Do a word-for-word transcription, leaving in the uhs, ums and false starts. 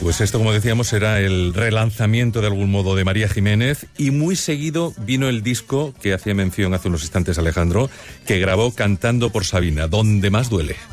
Pues esto, como decíamos, era el relanzamiento de algún modo de María Jiménez, y muy seguido vino el disco que hacía mención hace unos instantes Alejandro, que grabó Cantando por Sabina, Donde más duele.